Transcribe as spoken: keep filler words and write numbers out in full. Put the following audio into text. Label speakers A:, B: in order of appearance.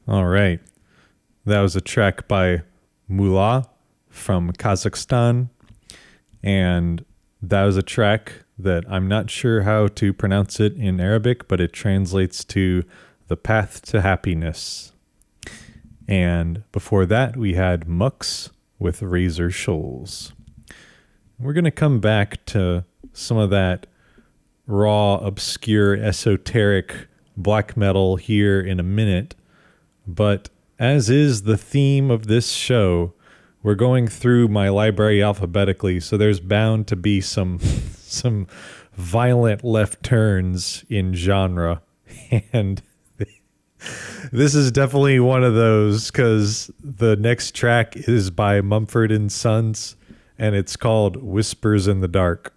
A: All right. That was a track by Mullah from Kazakhstan. And that was a track that I'm not sure how to pronounce it in Arabic, but it translates to The Path to Happiness. And before that, we had Mux with Razor Shoals. We're going to come back to some of that raw, obscure, esoteric black metal here in a minute. But as is the theme of this show, we're going through my library alphabetically, so there's bound to be some some violent left turns in genre. And this is definitely one of those, because the next track is by Mumford and Sons, and it's called Whispers in the Dark.